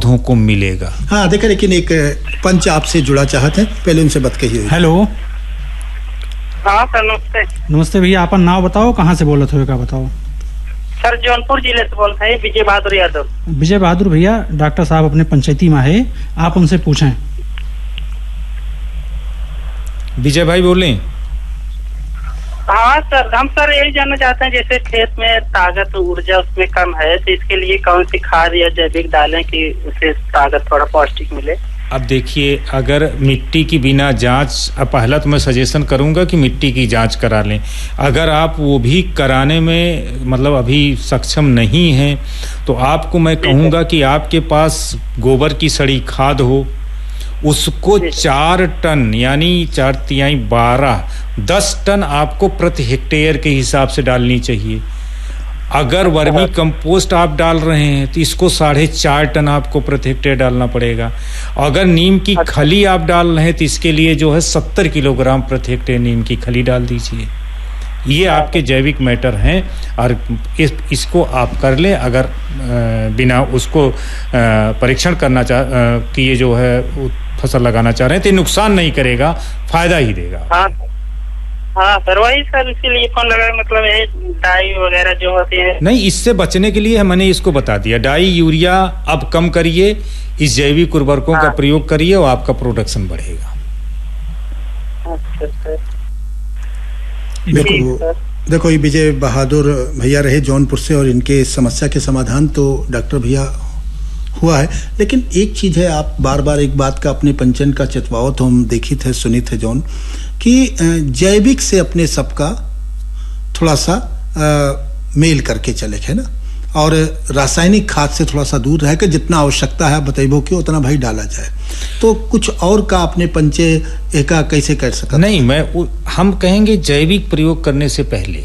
पौधों को मिलेगा। हाँ देखा, लेकिन एक पंच आपसे जुड़ा चाहते हैं, पहले उनसे बात कही। हेलो। हाँ सर नमस्ते। नमस्ते भैया, अपन नाम बताओ, कहाँ से बोलत हो, क्या बताओ। सर जौनपुर जिले से बोलते हैं, विजय बहादुर यादव। विजय बहादुर भैया, डॉक्टर साहब अपने पंचायती में है, आप उनसे पूछें। विजय भाई बोलें। हाँ सर, हम सर यही जानना चाहते हैं, जैसे खेत में ताकत ऊर्जा उसमें कम है, तो इसके लिए कौन सी खाद या जैविक डालें कि उसे ताकत थोड़ा पौष्टिक मिले। अब देखिए, अगर मिट्टी की बिना जांच, अब पहला तो मैं सजेशन करूंगा कि मिट्टी की जांच करा लें। अगर आप वो भी कराने में मतलब अभी सक्षम नहीं हैं, तो आपको मैं कहूँगा कि आपके पास गोबर की सड़ी खाद हो, उसको 4 टन यानी 4 तिहाई 12 10 टन आपको प्रति हेक्टेयर के हिसाब से डालनी चाहिए। अगर वर्मी कंपोस्ट आप डाल रहे हैं तो इसको 4.5 टन आपको प्रति हेक्टेयर डालना पड़ेगा। अगर नीम की खली आप डाल रहे हैं तो इसके लिए जो है 70 किलोग्राम प्रति हेक्टेयर नीम की खली डाल दीजिए। ये आपके जैविक मैटर हैं और इसको आप कर लें। अगर बिना उसको परीक्षण करना कि ये जो है फसल लगाना चाह रहे हैं तो नुकसान नहीं करेगा, फायदा ही देगा। हाँ सर, वही सर इसके लिए फोन लगा, मतलब ये डाई वगैरह जो होती है। नहीं, इससे बचने के लिए मैंने इसको बता दिया, डाई यूरिया अब कम करिए, इस जैविक उर्वरकों का प्रयोग करिए और आपका प्रोडक्शन बढ़ेगा। अच्छा सर। देखो ये विजय बहादुर भैया रहे जौनपुर से, और इनके समस्या के समाधान तो डॉक्टर भैया हुआ है। लेकिन एक चीज है, आप बार बार एक बात का अपने पंचन का चितवाओ तो हम देखी थे सुनी थे जौन कि जैविक से अपने सबका थोड़ा सा मेल करके चले है ना, और रासायनिक खाद से थोड़ा सा दूर रह कर जितना आवश्यकता है बताइबो कि उतना भाई डाला जाए। तो कुछ और का अपने पंचे एका कैसे कर सकते? नहीं, हम कहेंगे जैविक प्रयोग करने से पहले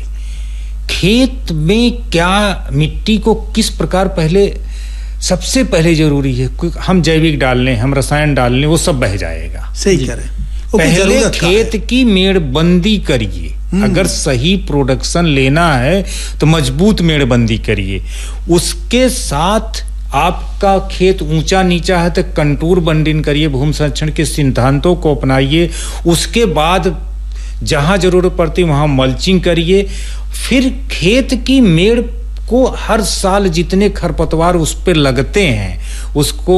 खेत में क्या मिट्टी को किस प्रकार पहले सबसे पहले जरूरी है, हम जैविक डाल लें, हम रसायन डाल लें, वो सब बह जाएगा। सही कह रहे। पहले खेत की मेड़बंदी करिए। अगर सही प्रोडक्शन लेना है तो मजबूत मेड़बंदी करिए। उसके साथ आपका खेत ऊंचा नीचा है तो कंटूर बंडिंग करिए, भूमि संरक्षण के सिद्धांतों को अपनाइए। उसके बाद जहां जरूरत पड़ती वहां मल्चिंग करिए। फिर खेत की मेड़ को हर साल जितने खरपतवार उस पे लगते हैं उसको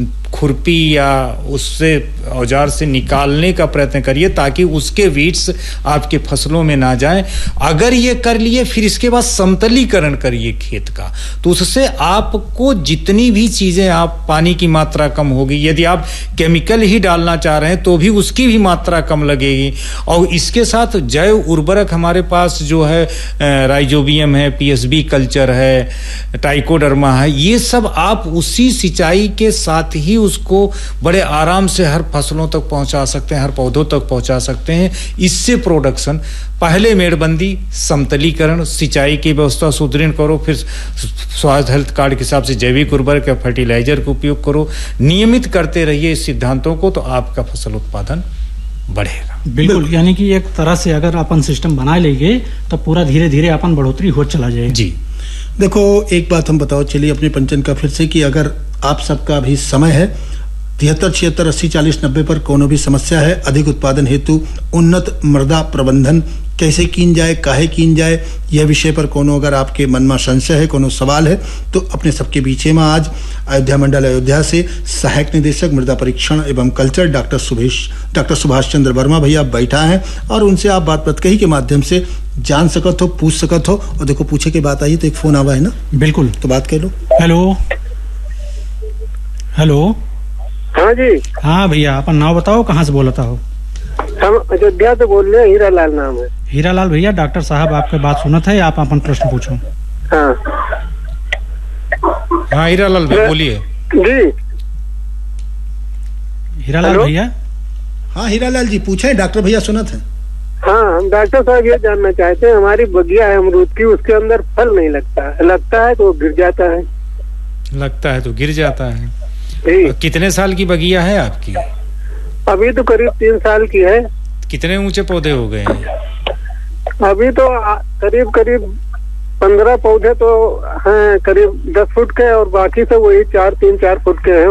खुरपी या उससे औजार से निकालने का प्रयत्न करिए ताकि उसके वीड्स आपके फसलों में ना जाएं। अगर ये कर लिए फिर इसके बाद समतलीकरण करिए खेत का, तो उससे आपको जितनी भी चीजें आप पानी की मात्रा कम होगी। यदि आप केमिकल ही डालना चाह रहे हैं तो भी उसकी भी मात्रा कम लगेगी। और इसके साथ जैव उर्वरक हमारे पास जो है राइजोबियम है, पीएसबी कल्चर है, ट्राइकोडर्मा है, ये सब आप उसी सिंचाई के साथ ही उसको बड़े आराम से हर फसलों तक पहुंचा सकते हैं, हर पौधों तक पहुंचा सकते हैं। इससे प्रोडक्शन, पहले मेड़बंदी, समतलीकरण, सिंचाई की व्यवस्था सुदृढ़ करो, फिर स्वास्थ्य हेल्थ कार्ड के हिसाब से जैविक उर्वरक या फर्टिलाइजर का उपयोग करो। नियमित करते रहिए इस सिद्धांतों को, तो आपका फसल उत्पादन बढ़ेगा। बिल्कुल, यानी कि एक तरह से अगर अपन सिस्टम बना लेंगे तो पूरा धीरे धीरे अपन बढ़ोतरी हो चला जाएगा। जी देखो, एक बात हम बताओ चलिए अपने पंचन का फिर से कि अगर आप सबका भी समय है 73 76 80 40 90 पर कोनो भी समस्या है, अधिक उत्पादन हेतु उन्नत मृदा प्रबंधन कैसे कीन जाए, काहे कीन जाए, यह विषय पर कोनो अगर आपके मन में संशय है, कोनो सवाल है, तो अपने सबके बीचे में आज अयोध्या मंडल अयोध्या से सहायक निदेशक मृदा परीक्षण एवं कल्चर डॉक्टर सुभाष चंद्र वर्मा भैया बैठा है, और उनसे आप बात कही के माध्यम से जान सकत हो, पूछ सकत हो। और देखो पूछे की बात आई तो एक फोन आवा है ना, बिल्कुल, तो बात कर लो। Hello hello. हाँ जी। हाँ भैया, अपन नाम बताओ, कहाँ से बोलता हो? हम अयोध्या से बोल रहे हैं, हीरालाल नाम है। हीरालाल भैया, डॉक्टर साहब आपके बात सुनत है, आप अपन प्रश्न पूछो। हाँ हीरालाल भाई बोलिए। जी हीरालाल भैया। हाँ हीरालाल जी पूछे, डॉक्टर भैया सुनत है। हाँ, हम डॉक्टर साहब ये जानना चाहते हैं, हमारी बगिया है अमरूद की, उसके अंदर फल नहीं लगता है, लगता है तो गिर जाता है। लगता है तो गिर जाता है। कितने साल की बगिया है आपकी? अभी तो करीब 3 साल की है। कितने ऊंचे पौधे हो गए हैं? अभी तो करीब 15 पौधे तो हैं, करीब 10 फुट के, और बाकी सब वही 4 फुट के हैं।